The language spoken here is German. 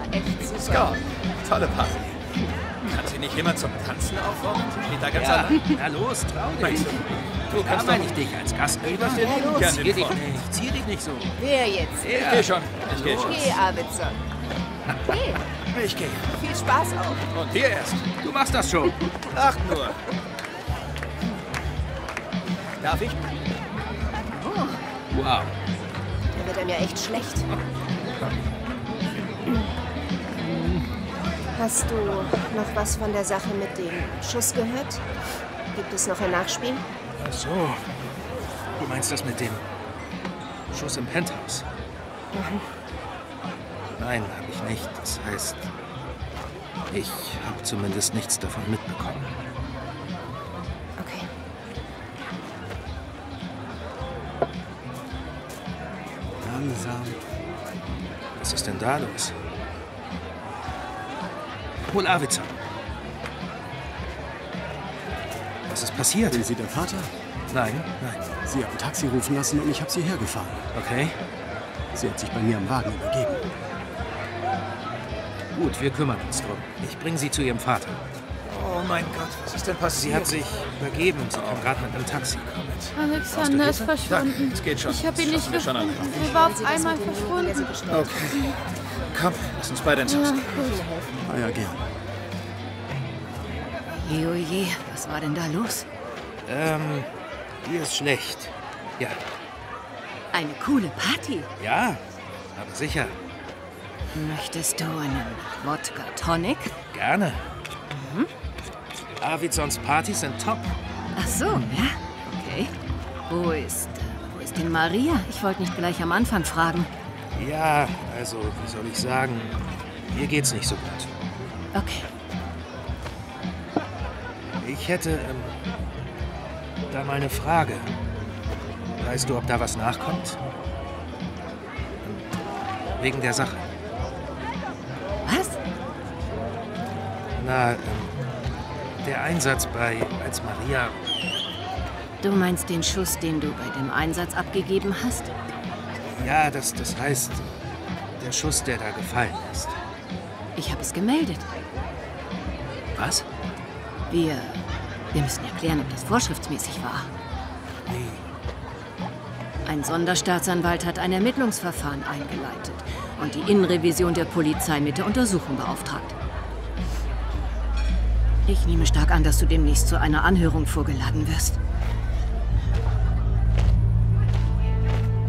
echt super. Scott, tolle Party. Kann sie nicht jemand zum Tanzen aufbauen? Sie steht da ganz Ja, allein. na los, trau dich. Meinst du? Du Da kannst meine doch ich dich als Gastgeber. was dir lieben Los, gern zieh den dich vor. nicht, zieh dich nicht so. Wer jetzt? Ich geh schon. Ich geh schon. Geh, Arvidsson. Geh. Ich geh. Viel Spaß auch. Und dir erst. Du machst das schon. Ach nur. Darf ich? Wow. Da wird er mir echt schlecht. Hast du noch was von der Sache mit dem Schuss gehört? Gibt es noch ein Nachspiel? Ach so. Du meinst das mit dem Schuss im Penthouse? Nein, habe ich nicht. Das heißt, ich habe zumindest nichts davon mitbekommen. Okay. Langsam. Was ist denn da los? Hol Arvidsson. Was ist passiert? Sind Sie der Vater? Nein, nein. Sie haben ein Taxi rufen lassen und ich habe Sie hergefahren. Okay. Sie hat sich bei mir am Wagen übergeben. Gut, wir kümmern uns drum. Ich bringe sie zu ihrem Vater. Oh mein Gott, was ist denn passiert? Sie hat sich übergeben. Sie kam gerade mit einem Taxi. Alexander ist Da, verschwunden. es geht schon. Ich habe Das ihn nicht schaffen wir schon allein. gefunden. Er war auf Sie das einmal mit dem Jungen, der verschwunden. sie bestellt hat. Okay. Komm, lass uns beide ins Haus gehen. Ah ja, gern. Oje, was war denn da los? Ihr ist schlecht. Ja, Eine coole Party. ja, aber sicher. Möchtest du einen Wodka Tonic? Gerne. Arvidssons Partys sind top. Ach so, ja, okay. Wo ist denn Maria? Ich wollte nicht gleich am Anfang fragen. Ja, also, wie soll ich sagen, ihr geht's nicht so gut. Okay. Ich hätte, da mal eine Frage. Weißt du, ob da was nachkommt? Wegen der Sache. Was? Na, der Einsatz als Maria. Du meinst den Schuss, den du bei dem Einsatz abgegeben hast? Ja, das heißt, der Schuss, der da gefallen ist. Ich habe es gemeldet. Was? Wir müssen erklären, ob das vorschriftsmäßig war. Nee. Ein Sonderstaatsanwalt hat ein Ermittlungsverfahren eingeleitet und die Innenrevision der Polizei mit der Untersuchung beauftragt. Ich nehme stark an, dass du demnächst zu einer Anhörung vorgeladen wirst.